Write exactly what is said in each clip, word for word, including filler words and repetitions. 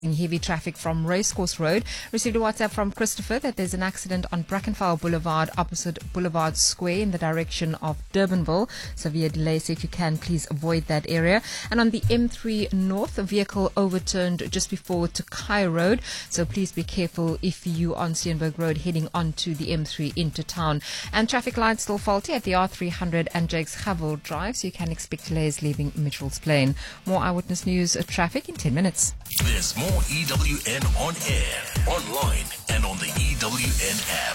Heavy traffic from Racecourse Road. Received a WhatsApp from Christopher that there's an accident on Brackenfell Boulevard opposite Boulevard Square in the direction of Durbanville. Severe delay, so if you can, please avoid that area. And on the M three North, a vehicle overturned just before Tokai Road. So please be careful if you on Steenberg Road heading onto the M three into town. And traffic lights still faulty at the R three hundred and Jakes Havel Drive, so you can expect delays leaving Mitchell's Plain. More Eyewitness News uh, traffic in ten minutes. There's more E W N on air, online, and on the E W N app.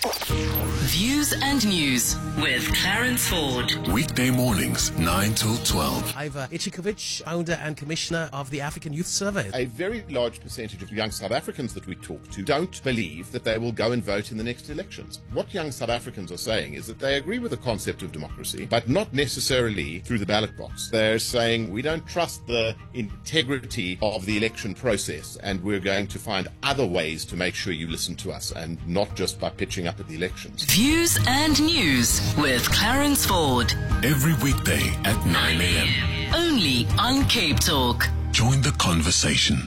Views and News with Clarence Ford. Weekday mornings, nine till twelve. Iva Ichikovic, founder and commissioner of the African Youth Survey. A very large percentage of young South Africans that we talk to don't believe that they will go and vote in the next elections. What young South Africans are saying is that they agree with the concept of democracy, but not necessarily through the ballot box. They're saying we don't trust the integrity of the election process, and we're going to find other ways to make sure you listen to us, and not just by pitching up at the elections. Views and News with Clarence Ford. Every weekday at nine a.m. Only on Cape Talk. Join the conversation.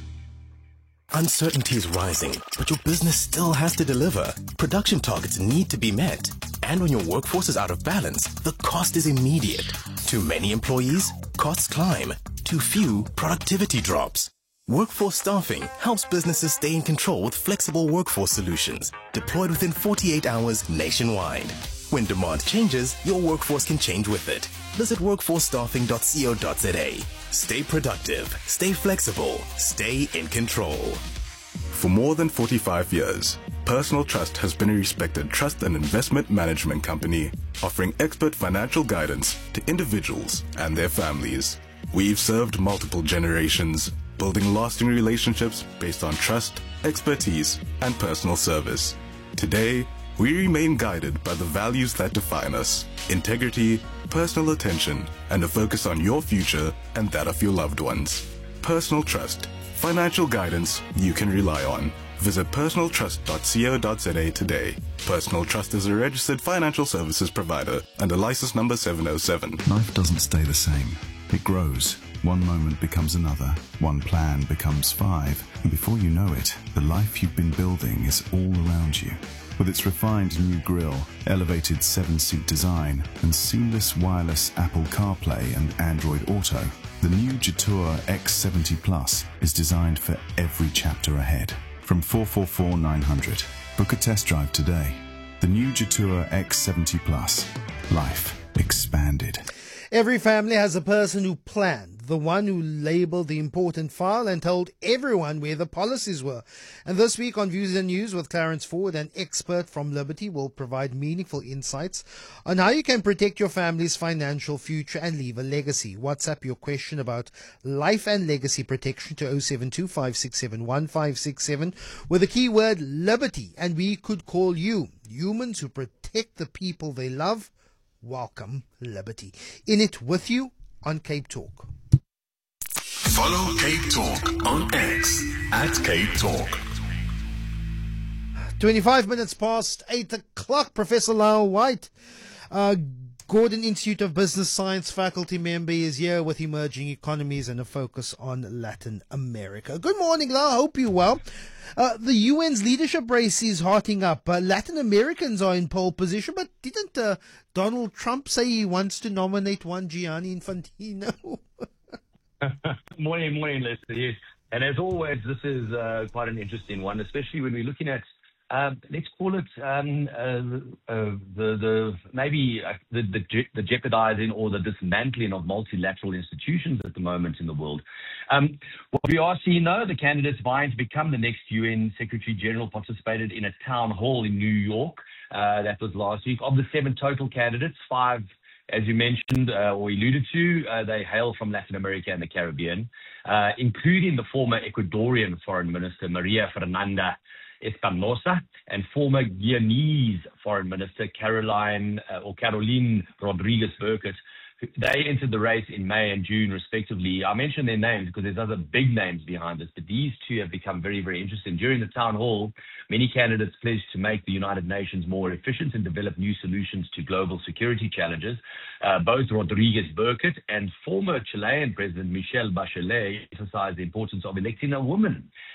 Uncertainty is rising, but your business still has to deliver. Production targets need to be met. And when your workforce is out of balance, the cost is immediate. Too many employees? Costs climb. Too few? Productivity drops. Workforce Staffing helps businesses stay in control with flexible workforce solutions, deployed within forty-eight hours nationwide. When demand changes, your workforce can change with it. Visit workforce staffing dot co dot za. Stay productive, stay flexible, stay in control. For more than forty-five years, Personal Trust has been a respected trust and investment management company offering expert financial guidance to individuals and their families. We've served multiple generations, building lasting relationships based on trust, expertise, and personal service. Today, we remain guided by the values that define us: integrity, personal attention, and a focus on your future and that of your loved ones. Personal Trust, financial guidance you can rely on. Visit personal trust dot co dot za today. Personal Trust is a registered financial services provider and a license number seven oh seven. Life doesn't stay the same. It grows. One moment becomes another. One plan becomes five. And before you know it, the life you've been building is all around you. With its refined new grille, elevated seven-seat design, and seamless wireless Apple CarPlay and Android Auto, the new Jetour X seventy Plus is designed for every chapter ahead. From four four four nine hundred. Book a test drive today. The new Jetour X seventy Plus. Life expanded. Every family has a person who planned, the one who labelled the important file and told everyone where the policies were. And this week on Views and News with Clarence Ford, an expert from Liberty will provide meaningful insights on how you can protect your family's financial future and leave a legacy. WhatsApp your question about life and legacy protection to oh seven two five six seven one five six seven with the keyword Liberty, and we could call you humans who protect the people they love. Welcome, Liberty. In it with you on Cape Talk. Follow Cape Talk on X at Cape Talk. twenty-five minutes past eight o'clock. Professor Lyle White, uh, Gordon Institute of Business Science faculty member, is here with emerging economies and a focus on Latin America. Good morning, Lyle. Hope you're well. Uh, the U N's leadership race is hotting up. Uh, Latin Americans are in pole position, but didn't uh, Donald Trump say he wants to nominate one Gianni Infantino? morning, morning, Lester. Yes. And as always, this is uh, quite an interesting one, especially when we're looking at, um, let's call it um, uh, uh, the, the maybe uh, the, the, the jeopardizing or the dismantling of multilateral institutions at the moment in the world. Um, what we are seeing, though, the candidates vying to become the next U N Secretary General participated in a town hall in New York. Uh, that was last week. Of the seven total candidates, five, as you mentioned uh, or alluded to, uh, they hail from Latin America and the Caribbean, uh, including the former Ecuadorian Foreign Minister Maria Fernanda Espinosa and former Guyanese Foreign Minister Caroline uh, or Caroline Rodriguez Burkett. They entered the race in May and June, respectively. I mention their names because there's other big names behind this, but these two have become very, very interesting. During the town hall, many candidates pledged to make the United Nations more efficient and develop new solutions to global security challenges. Uh, both Rodriguez Burkett and former Chilean President Michelle Bachelet emphasized the importance of electing a woman